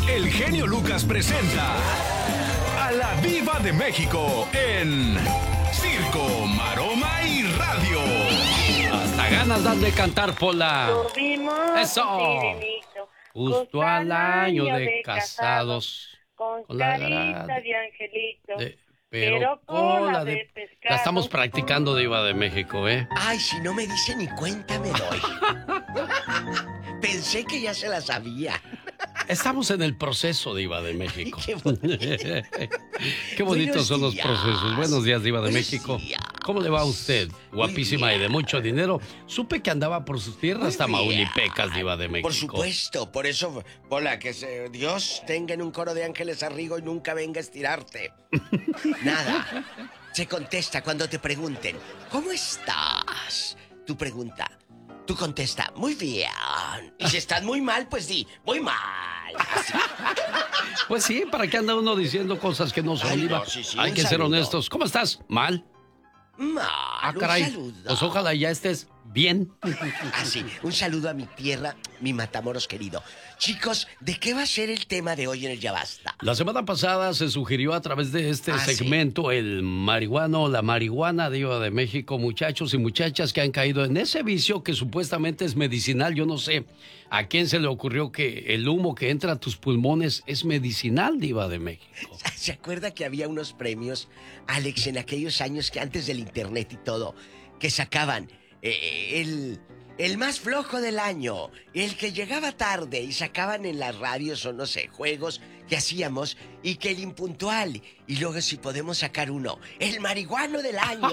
el genio Lucas presenta a la Diva de México en Circo, Maroma y Radio. Hasta ganas dan de cantar, Pola. Eso. Justo al año de casados. Con la carita de angelito. Pero cola de pescado. La estamos practicando, Diva de México, ¿eh? Ay, si no me dice ni cuenta me doy. Pensé que ya se la sabía. Estamos en el proceso, Diva de México. Qué bonito. Qué bonitos son los días. procesos. Buenos días, Diva de México. Días. ¿Cómo le va a usted? Guapísima y de mucho dinero. Supe que andaba por sus tierras Tamaulipecas, Diva de México. Por supuesto, por eso, Pola, que Dios tenga en un coro de ángeles arrigo y nunca venga a estirarte. Nada. Se contesta cuando te pregunten, ¿cómo estás? Tú pregunta. Tú contesta, muy bien. Y si estás muy mal, pues di, muy mal. Así. Pues sí, ¿para qué anda uno diciendo cosas que no son, Ay, Diva? no, sí, Hay que ser honestos. ¿Cómo estás? ¿Mal? Mal, Caray. un saludo. Pues ojalá ya estés bien. Así, un saludo a mi tierra, mi Matamoros querido. Chicos, ¿de qué va a ser el tema de hoy en el Ya Basta? La semana pasada se sugirió a través de este segmento el marihuano, la marihuana, Diva de México, muchachos y muchachas que han caído en ese vicio que supuestamente es medicinal. Yo no sé a quién se le ocurrió que el humo que entra a tus pulmones es medicinal, Diva de México. ¿Se acuerda que había unos premios, Alex, en aquellos años que antes del internet y todo, que sacaban el más flojo del año, el que llegaba tarde y sacaban en las radios o no sé, juegos que hacíamos y que el impuntual y luego si podemos sacar uno, el marihuano del año,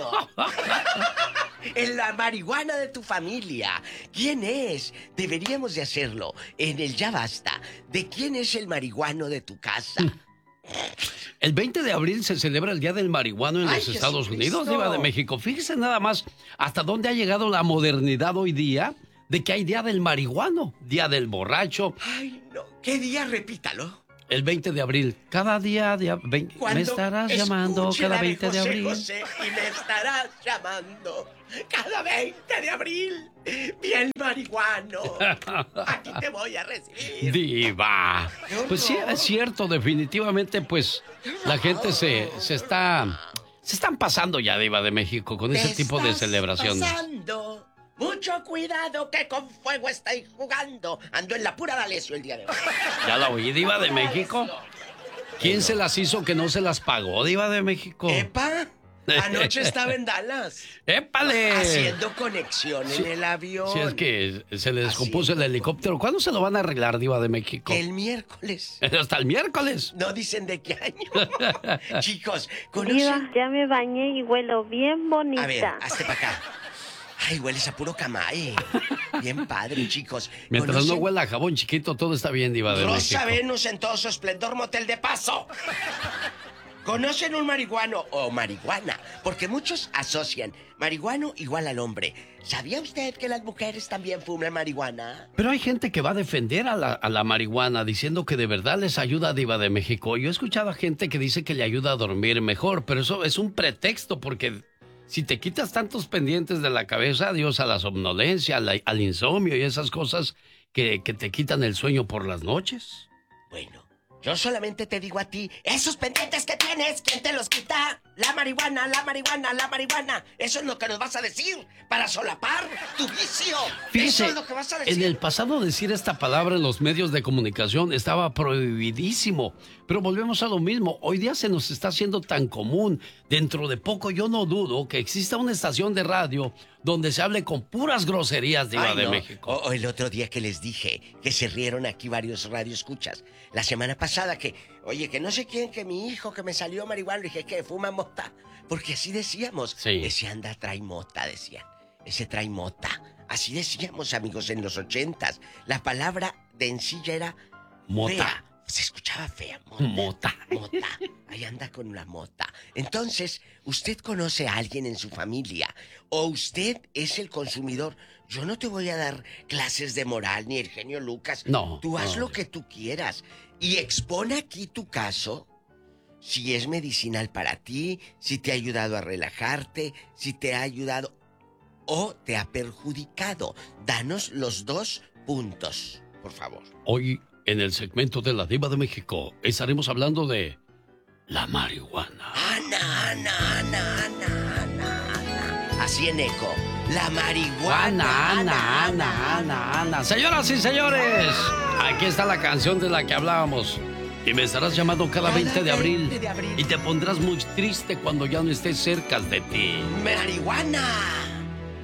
la marihuana de tu familia, ¿quién es? Deberíamos de hacerlo en el Ya Basta, ¿de quién es el marihuano de tu casa? El 20 de abril se celebra el Día del Marihuano en los Estados Unidos, Diva de México. Fíjese nada más hasta dónde ha llegado la modernidad hoy día de que hay Día del Marihuano, Día del Borracho. Ay, no. ¿Qué día? Repítalo. El 20 de abril. Cada día me estarás llamando cada 20 de abril. José, y me estarás llamando cada 20 de abril. Bien marihuano. Aquí te voy a recibir. Diva. Pues sí, es cierto, definitivamente, pues la gente se están pasando ya, Diva de México, con ese tipo de celebraciones. Pasando. Mucho cuidado que con fuego estáis jugando. Ando en la pura D'Alessio el día de hoy. ¿Ya la oí, Diva de México? ¿Quién se las hizo que no se las pagó, Diva de México? ¡Epa! Anoche estaba en Dallas. ¡Épale! Haciendo conexión en el avión. Sí, es que se le descompuso el helicóptero. ¿Cuándo se lo van a arreglar, Diva de México? El miércoles. Hasta el miércoles. No dicen de qué año. Chicos, ¿conocen? Diva, ya me bañé y huelo bien bonita. A ver, hazte para acá. Ay, hueles a puro camay. Bien padre, chicos. Mientras no huela a jabón chiquito, todo está bien, Diva de México. Rosa Venus en todo su esplendor, motel de paso. ¿Conocen un marihuano o marihuana? Porque muchos asocian marihuano igual al hombre. ¿Sabía usted que las mujeres también fuman marihuana? Pero hay gente que va a defender a la marihuana diciendo que de verdad les ayuda, Diva de México. Yo he escuchado a gente que dice que le ayuda a dormir mejor, pero eso es un pretexto porque si te quitas tantos pendientes de la cabeza, adiós a la somnolencia, al insomnio y esas cosas que te quitan el sueño por las noches. Bueno, yo solamente te digo a ti, esos pendientes que tienes, ¿quién te los quita? La marihuana, la marihuana, la marihuana. Eso es lo que nos vas a decir para solapar tu vicio. Fíjese, eso es lo que vas a decir. En el pasado decir esta palabra en los medios de comunicación estaba prohibidísimo. Pero volvemos a lo mismo. Hoy día se nos está haciendo tan común. Dentro de poco yo no dudo que exista una estación de radio donde se hable con puras groserías, Diva de México. O el otro día que les dije que se rieron aquí varios radioescuchas. La semana pasada que, oye, que no sé quién, que mi hijo que me salió marihuana, dije que fuma mota. Porque así decíamos. Sí. Ese anda trae mota, decían. Ese trae mota. Así decíamos, amigos, en los 80s. La palabra de en sí ya era Mota. fea. Se escuchaba fea. Mota. Mota. Ahí anda con la mota. Entonces, ¿usted conoce a alguien en su familia? ¿O usted es el consumidor? Yo no te voy a dar clases de moral ni el genio Lucas. No. Tú haz no. lo que tú quieras. Y expone aquí tu caso. Si es medicinal para ti, si te ha ayudado a relajarte, si te ha ayudado o te ha perjudicado. Danos los 2 puntos, por favor. Hoy en el segmento de la Diva de México estaremos hablando de la marihuana. Ana. Así en eco. La marihuana. Ana. Señoras y señores, aquí está la canción de la que hablábamos. Y me estarás llamando cada 20 de abril. Y te pondrás muy triste cuando ya no estés cerca de ti. Marihuana.